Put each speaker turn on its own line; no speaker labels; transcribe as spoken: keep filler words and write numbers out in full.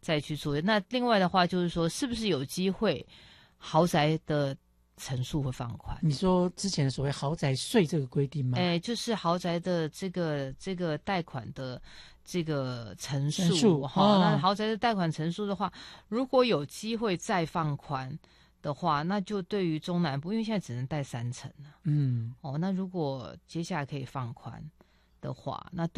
再去做。那另外的话就是说，是不是有机会豪宅的层数会放宽？
你说之前所谓豪宅税这个规定吗？
哎，就是豪宅的这个这个贷款的这个层
数
数哈、
哦，
那豪宅的贷款层数的话，如果有机会再放宽的话，那就对于中南部，因为现在只能贷三成啊，
嗯，
哦，那如果接下来可以放宽的话，那对